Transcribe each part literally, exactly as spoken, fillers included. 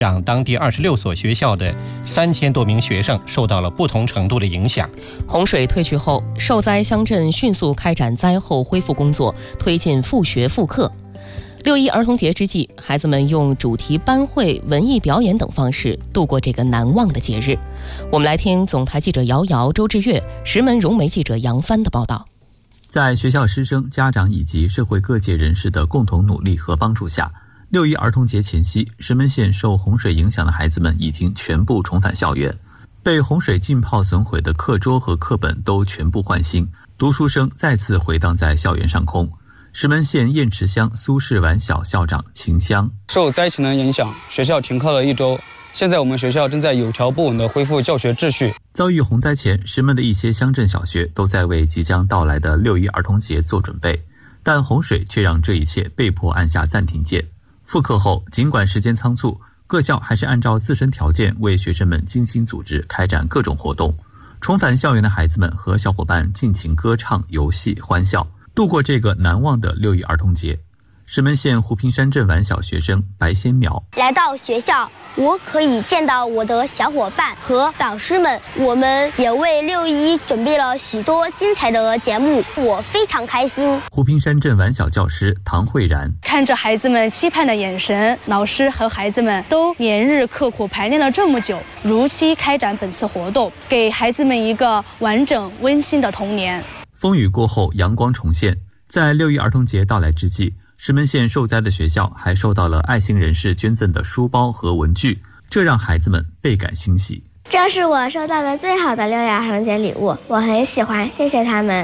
让当地二十六所学校的三千多名学生受到了不同程度的影响。 洪水退去后，受灾乡镇迅速开展灾后恢复工作，推进复学复课。六一儿童节之际，孩子们用主题班会、文艺表演等方式度过这个难忘的节日。我们来听总台记者姚瑶、周志月、石门融媒记者杨帆的报道。 在学校师生、家长以及社会各界人士的共同努力和帮助下，六一儿童节前夕，石门县受洪水影响的孩子们已经全部重返校园，被洪水浸泡损毁的课桌和课本都全部换新，读书声再次回荡在校园上空。石门县雁池乡苏氏晚小校长秦香： 受灾情的影响，学校停课了一周，现在我们学校正在有条不紊地恢复教学秩序。 遭遇洪灾前，石门的一些乡镇小学都在为即将到来的六一儿童节做准备，但洪水却让这一切被迫按下暂停键。复课后，尽管时间仓促，各校还是按照自身条件为学生们精心组织开展各种活动。重返校园的孩子们和小伙伴尽情歌唱、游戏、欢笑，度过这个难忘的六一儿童节。石门县湖坪山镇晚小学生白先苗： 来到学校，我可以见到我的小伙伴和导师们，我们也为六一准备了许多精彩的节目，我非常开心。 湖坪山镇晚小教师唐慧然： 看着孩子们期盼的眼神，老师和孩子们都连日刻苦排练了这么久，如期开展本次活动，给孩子们一个完整温馨的童年。 风雨过后，阳光重现。在六一儿童节到来之际，石门县受灾的学校还收到了爱心人士捐赠的书包和文具，这让孩子们倍感欣喜。 这是我收到的最好的六一儿童节礼物，我很喜欢，谢谢他们。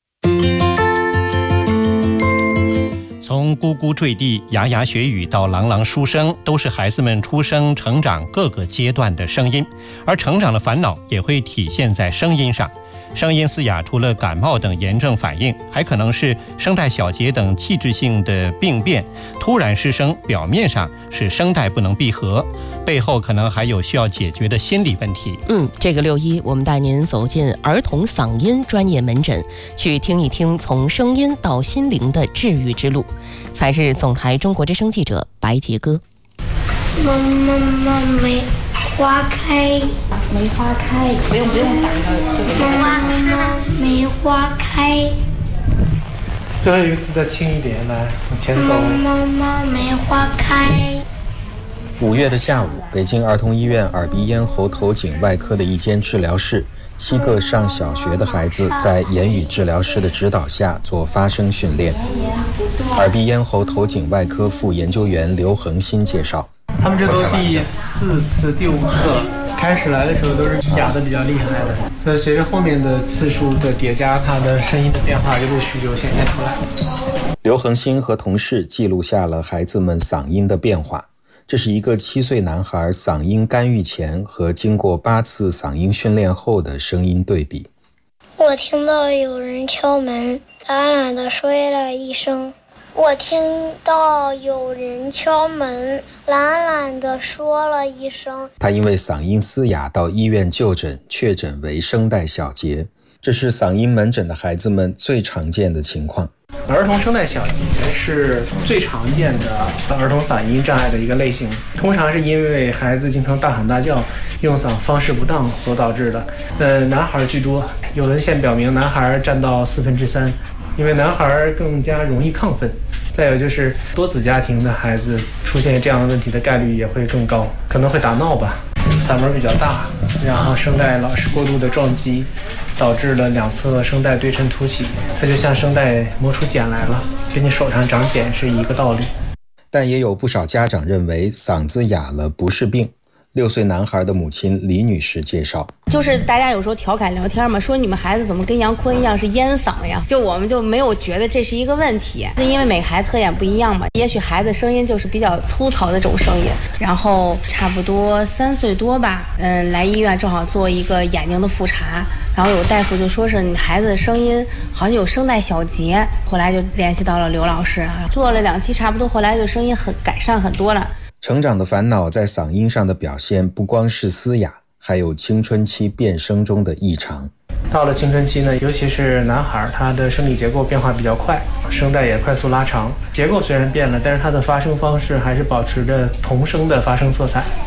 从咕咕坠地、牙牙学语到朗朗书声，都是孩子们出生、成长各个阶段的声音，而成长的烦恼也会体现在声音上。声音嘶哑除了感冒等炎症反应，还可能是声带小结等器质性的病变。突然失声，表面上是声带不能闭合，背后可能还有需要解决的心理问题。 嗯，这个六一我们带您走进儿童嗓音专业门诊，去听一听从声音到心灵的治愈之路。才是总台中国之声记者白杰哥。 妈妈妈梅花开， 梅花开，不用不用打的。 妈妈梅花开。 最后一个字再轻一点，来往前走。 妈妈梅花开。 五月的下午，北京儿童医院耳鼻咽喉头颈外科的一间治疗室，七个上小学的孩子在言语治疗师的指导下做发声训练。耳鼻咽喉头颈外科副研究员刘恒新介绍， 他们这都第四次、第五次，开始来的时候都是哑的比较厉害的，所以随着后面的次数的叠加，它的声音的变化就陆续就显现出来。 刘恒新和同事记录下了孩子们嗓音的变化。这是一个七岁男孩嗓音干预前和经过八次嗓音训练后的声音对比。 我听到有人敲门，懒懒地说了一声。我听到有人敲门，懒懒地说了一声。 他因为嗓音嘶哑到医院就诊，确诊为声带小结。这是嗓音门诊的孩子们最常见的情况。 儿童声带小结是最常见的儿童嗓音障碍的一个类型，通常是因为孩子经常大喊大叫，用嗓方式不当所导致的。呃，男孩居多，有文献表明男孩占到四分之三，因为男孩更加容易亢奋。再有就是多子家庭的孩子出现这样的问题的概率也会更高，可能会打闹吧，嗓门比较大，然后声带老是过度的撞击，导致了两侧声带对称凸起，它就像声带磨出茧来了，跟你手上长茧是一个道理。 但也有不少家长认为嗓子哑了不是病。六岁男孩的母亲李女士介绍， 就是大家有时候调侃聊天嘛，说你们孩子怎么跟杨坤一样是烟嗓呀，就我们就没有觉得这是一个问题，因为每个孩子特点不一样嘛，也许孩子声音就是比较粗糙的这种声音。然后差不多三岁多吧，嗯，来医院正好做一个眼睛的复查，然后有大夫就说是你孩子的声音好像有声带小结，后来就联系到了刘老师，做了两期差不多，后来就声音很改善很多了。 成长的烦恼在嗓音上的表现不光是嘶哑，还有青春期变声中的异常。 到了青春期呢，尤其是男孩，他的生理结构变化比较快，声带也快速拉长，结构虽然变了，但是他的发声方式还是保持着童声的发声色彩。